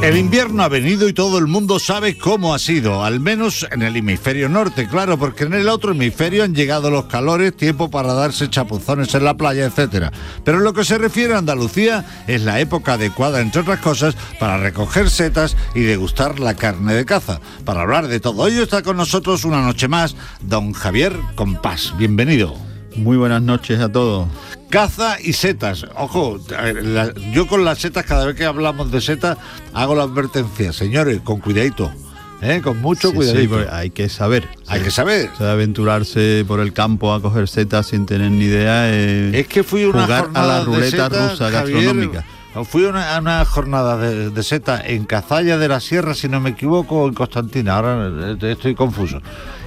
El invierno ha venido y todo el mundo sabe cómo ha sido, al menos en el hemisferio norte, claro, porque en el otro hemisferio han llegado los calores, tiempo para darse chapuzones en la playa, etcétera. Pero en lo que se refiere a Andalucía, es la época adecuada, entre otras cosas, para recoger setas y degustar la carne de caza. Para hablar de todo ello está con nosotros una noche más don Javier Compás. Bienvenido. Muy buenas noches a todos. Caza y setas. Ojo, yo con las setas, cada vez que hablamos de setas, hago la advertencia. Señores, con cuidadito, con mucho cuidadito. Sí, hay que saber. Hay que saber. O sea, aventurarse por el campo a coger setas sin tener ni idea. Es que fui a una jugar jornada a la ruleta de setas, rusa gastronómica. Fui a una jornada de setas en Cazalla de la Sierra, si no me equivoco, en Constantina. Ahora estoy confuso.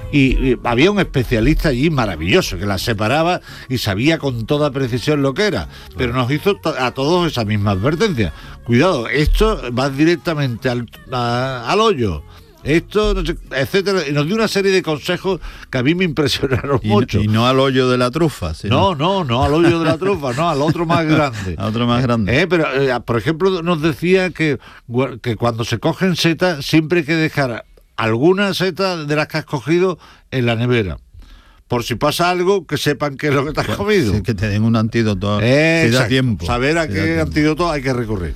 Y había un especialista allí maravilloso que las separaba y sabía con toda precisión lo que era, pero nos hizo a todos esa misma advertencia. Cuidado, esto va directamente al hoyo, esto, no sé, etcétera, y nos dio una serie de consejos que a mí me impresionaron mucho. Y no al hoyo de la trufa, sino... No al hoyo de la trufa, no, al otro más grande. A otro más grande. Pero, por ejemplo, nos decía que cuando se cogen setas siempre hay que dejar alguna seta de las que has cogido en la nevera, por si pasa algo, que sepan qué es lo que te has comido. Sí, que te den un antídoto si da tiempo. Saber a qué antídoto hay que recurrir.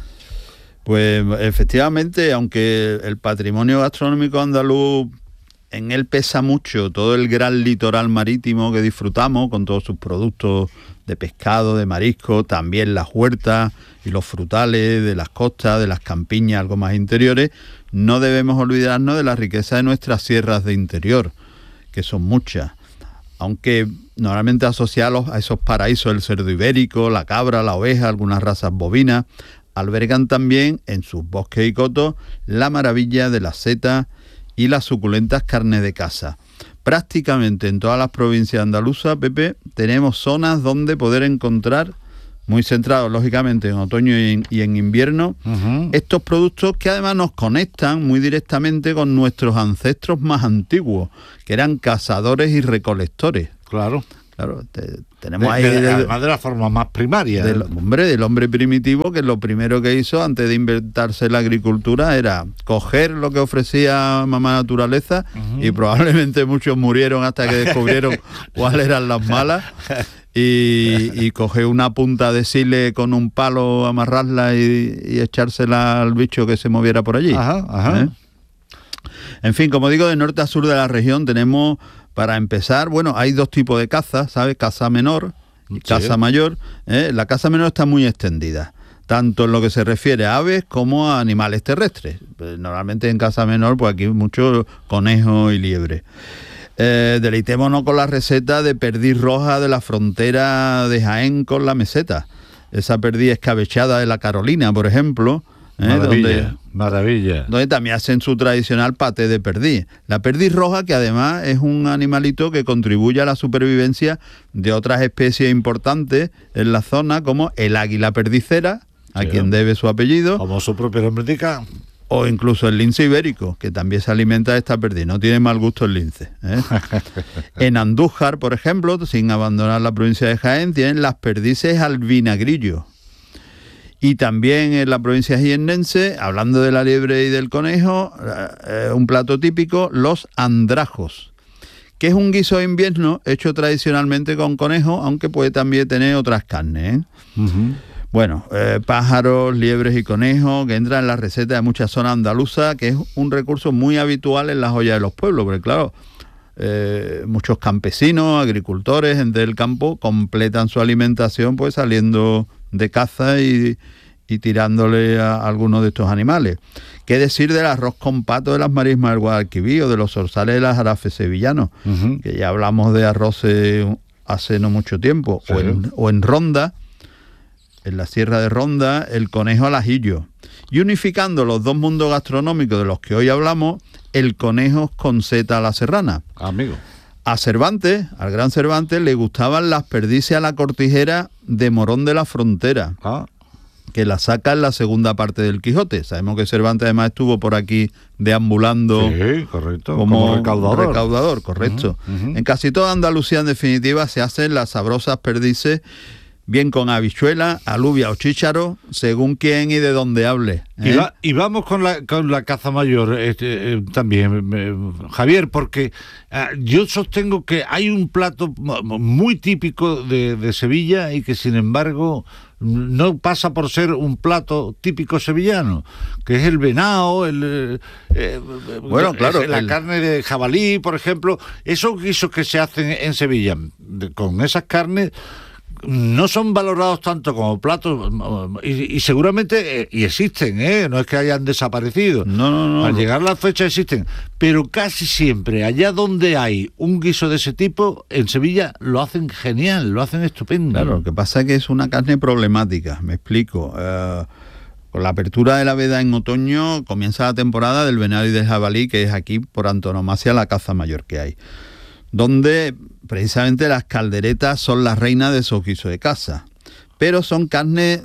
Pues efectivamente, aunque el patrimonio gastronómico andaluz, en él pesa mucho todo el gran litoral marítimo que disfrutamos, con todos sus productos de pescado, de marisco, también las huertas y los frutales de las costas, de las campiñas algo más interiores, no debemos olvidarnos de la riqueza de nuestras sierras de interior, que son muchas, aunque normalmente asociados a esos paraísos, el cerdo ibérico, la cabra, la oveja, algunas razas bovinas, albergan también en sus bosques y cotos la maravilla de las setas y las suculentas carnes de caza. Prácticamente en todas las provincias andaluzas, Pepe, tenemos zonas donde poder encontrar, muy centrados lógicamente en otoño y en invierno, estos productos que además nos conectan muy directamente con nuestros ancestros más antiguos, que eran cazadores y recolectores. Claro, tenemos ahí... además de la forma más primaria. Del hombre primitivo, que lo primero que hizo antes de inventarse la agricultura era coger lo que ofrecía mamá naturaleza, y probablemente muchos murieron hasta que descubrieron cuáles eran las malas, y coger una punta de sile con un palo, amarrarla y echársela al bicho que se moviera por allí. En fin, como digo, de norte a sur de la región tenemos... Para empezar, bueno, hay dos tipos de caza, ¿sabes? Caza menor y caza mayor. La caza menor está muy extendida, tanto en lo que se refiere a aves como a animales terrestres. Normalmente en caza menor, pues aquí hay mucho conejo y liebre. Deleitémonos con la receta de perdiz roja de la frontera de Jaén con la meseta. Esa perdiz escabechada de la Carolina, por ejemplo. Maravilla. Donde también hacen su tradicional paté de perdiz. La perdiz roja, que además es un animalito que contribuye a la supervivencia de otras especies importantes en la zona, como el águila perdicera, a quien debe su apellido. Como su propio nombre indica. O incluso el lince ibérico, que también se alimenta de esta perdiz. No tiene mal gusto el lince. En Andújar, por ejemplo, sin abandonar la provincia de Jaén, tienen las perdices al vinagrillo. Y también en la provincia jiennense, hablando de la liebre y del conejo, un plato típico, los andrajos, que es un guiso de invierno hecho tradicionalmente con conejo, aunque puede también tener otras carnes. Bueno, pájaros, liebres y conejos, que entran en la receta de muchas zonas andaluzas, que es un recurso muy habitual en las ollas de los pueblos, porque claro, muchos campesinos, agricultores, gente del campo, completan su alimentación pues saliendo de caza y tirándole a algunos de estos animales. ¿Qué decir del arroz con pato de las marismas del Guadalquivir o de los zorzales de las jarafes sevillanos? Que ya hablamos de arroces hace no mucho tiempo. Sí. O en Ronda, en la sierra de Ronda, el conejo al ajillo. Y unificando los dos mundos gastronómicos de los que hoy hablamos, el conejo con seta a la serrana. Amigo. A Cervantes, al gran Cervantes, le gustaban las perdices a la cortijera de Morón de la Frontera, que la saca en la segunda parte del Quijote. Sabemos que Cervantes además estuvo por aquí deambulando, correcto, como recaudador, correcto. En casi toda Andalucía, en definitiva, se hacen las sabrosas perdices bien con habichuela, alubia o chícharo, según quién y de dónde hable. Y vamos con la caza mayor también, Javier, porque yo sostengo que hay un plato muy típico de Sevilla y que sin embargo no pasa por ser un plato típico sevillano, que es el venado, bueno, claro, la carne de jabalí, por ejemplo. Esos guisos que se hacen en Sevilla con esas carnes no son valorados tanto como platos y seguramente y existen, no es que hayan desaparecido. No. Al llegar la fecha existen, pero casi siempre allá donde hay un guiso de ese tipo en Sevilla lo hacen genial, lo hacen estupendo. Claro, lo que pasa es que es una carne problemática, me explico. Con la apertura de la veda en otoño comienza la temporada del venado y del jabalí, que es aquí por antonomasia la caza mayor que hay, donde precisamente las calderetas son las reinas de esos guisos de caza, pero son carnes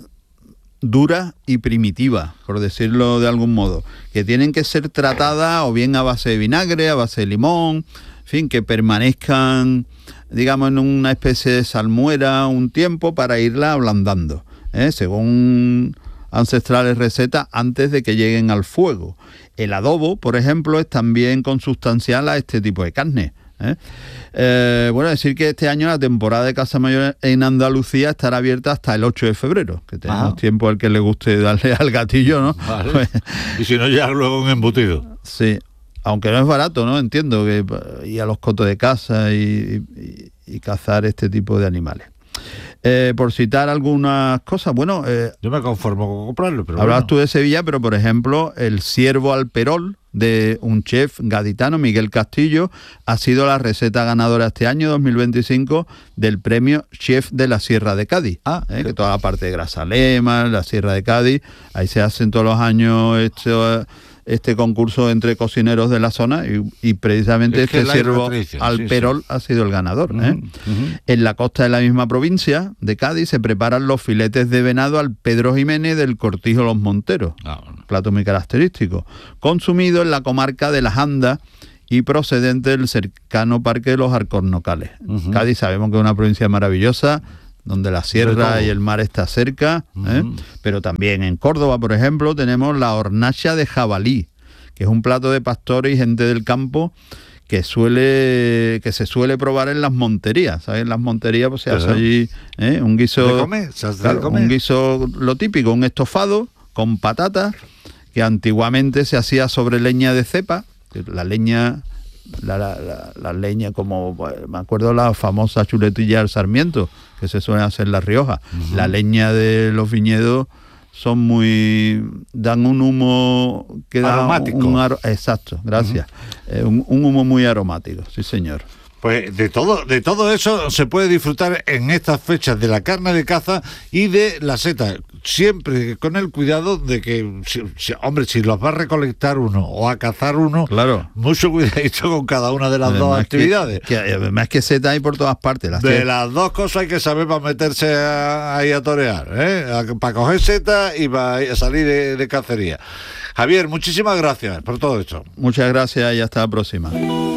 duras y primitivas, por decirlo de algún modo, que tienen que ser tratadas o bien a base de vinagre, a base de limón, en fin, que permanezcan, digamos, en una especie de salmuera un tiempo para irla ablandando, según ancestrales recetas, antes de que lleguen al fuego. El adobo, por ejemplo, es también consubstancial a este tipo de carne. Bueno, decir que este año la temporada de caza mayor en Andalucía estará abierta hasta el 8 de febrero, que tenemos tiempo al que le guste darle al gatillo, ¿no? Vale. Pues, y si no, ya luego un embutido. Sí, aunque no es barato, ¿no? Entiendo que ir a los cotos de caza y cazar este tipo de animales. Por citar algunas cosas, bueno... yo me conformo con comprarlo, pero hablabas tú de Sevilla, pero por ejemplo, el ciervo al perol de un chef gaditano, Miguel Castillo, ha sido la receta ganadora este año 2025 del premio Chef de la Sierra de Cádiz. Que toda la parte de Grazalema, la Sierra de Cádiz, ahí se hacen todos los años este concurso entre cocineros de la zona y precisamente este ciervo al perol ha sido el ganador. En la costa de la misma provincia de Cádiz se preparan los filetes de venado al Pedro Jiménez del Cortijo Los Monteros, plato muy característico, consumido en la comarca de Las Andas y procedente del cercano Parque de los Alcornocales. Cádiz sabemos que es una provincia maravillosa, donde la sierra y el mar está cerca, pero también en Córdoba, por ejemplo, tenemos la hornacha de jabalí, que es un plato de pastores y gente del campo que se suele probar en las monterías, ¿sabes? En las monterías pues se hace allí un guiso, un guiso, lo típico, un estofado con patatas, que antiguamente se hacía sobre leña de cepa, que la leña... La leña, como me acuerdo la famosa chuletilla del Sarmiento que se suele hacer en La Rioja. La leña de los viñedos dan un humo que aromático. Exacto, gracias. Un humo muy aromático, sí señor. Pues de todo eso se puede disfrutar en estas fechas de la carne de caza y de la seta, siempre con el cuidado de que, si los va a recolectar uno o a cazar uno, claro, mucho cuidadito con cada una de las dos actividades. Además que seta hay por todas partes. Las dos cosas hay que saber para meterse ahí a torear, para coger seta y para salir de cacería. Javier, muchísimas gracias por todo esto. Muchas gracias y hasta la próxima.